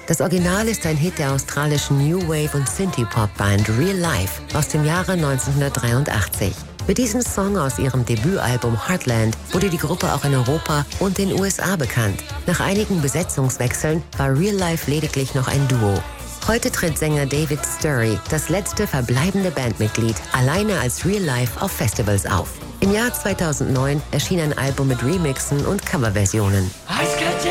Das Original ist ein Hit der australischen New Wave- und Synthie-Pop-Band Real Life aus dem Jahre 1983. Mit diesem Song aus ihrem Debütalbum Heartland wurde die Gruppe auch in Europa und den USA bekannt. Nach einigen Besetzungswechseln war Real Life lediglich noch ein Duo. Heute tritt Sänger David Sturry, das letzte verbleibende Bandmitglied, alleine als Real Life auf Festivals auf. Im Jahr 2009 erschien ein Album mit Remixen und Coverversionen.